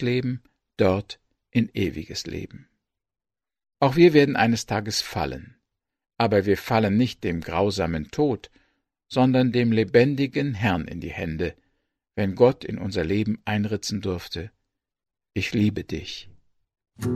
Leben, dort in ewiges Leben. Auch wir werden eines Tages fallen, aber wir fallen nicht dem grausamen Tod, sondern dem lebendigen Herrn in die Hände, wenn Gott in unser Leben einritzen durfte: Ich liebe dich,